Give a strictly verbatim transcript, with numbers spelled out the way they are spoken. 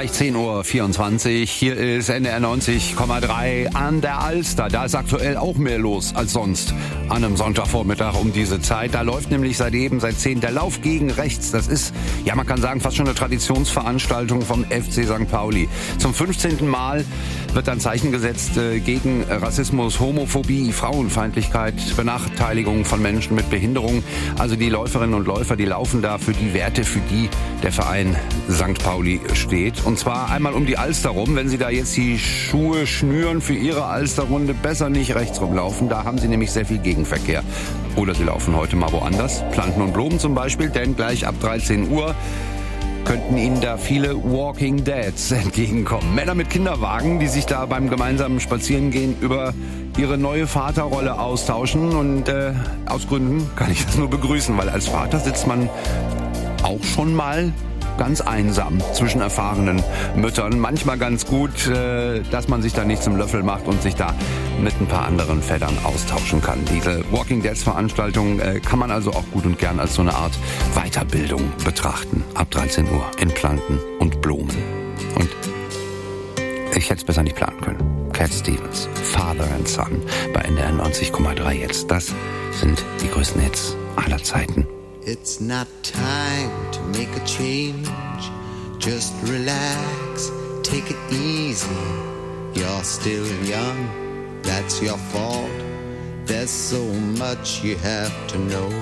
Gleich zehn Uhr vierundzwanzig. Hier ist N D R neunzig Komma drei an der Alster. Da ist aktuell auch mehr los als sonst an einem Sonntagvormittag um diese Zeit. Da läuft nämlich seit eben, seit zehn der Lauf gegen rechts. Das ist, ja man kann sagen, fast schon eine Traditionsveranstaltung vom F C Sankt Pauli. Zum fünfzehnten Mal wird ein Zeichen gesetzt äh, gegen Rassismus, Homophobie, Frauenfeindlichkeit, Benachteiligung von Menschen mit Behinderung. Also die Läuferinnen und Läufer, die laufen da für die Werte, für die der Verein Sankt Pauli steht. Und zwar einmal um die Alster rum. Wenn Sie da jetzt die Schuhe schnüren für Ihre Alsterrunde, besser nicht rechts rumlaufen. Da haben Sie nämlich sehr viel Gegenverkehr. Oder Sie laufen heute mal woanders. Planten und Blumen zum Beispiel, denn gleich ab dreizehn Uhr könnten Ihnen da viele Walking Dads entgegenkommen. Männer mit Kinderwagen, die sich da beim gemeinsamen Spazierengehen über ihre neue Vaterrolle austauschen. Und äh, aus Gründen kann ich das nur begrüßen, weil als Vater sitzt man auch schon mal ganz einsam zwischen erfahrenen Müttern. Manchmal ganz gut, äh, dass man sich da nicht zum Löffel macht und sich da mit ein paar anderen Vätern austauschen kann. Diese Walking Dads Veranstaltung äh, kann man also auch gut und gern als so eine Art Weiterbildung betrachten. Ab dreizehn Uhr in Planten und Blumen. Und ich hätte es besser nicht planen können. Cat Stevens, Father and Son bei N D R neunzig Komma drei jetzt. Das sind die größten Hits aller Zeiten. It's not time to make a change. Just relax, take it easy. You're still young, that's your fault. There's so much you have to know.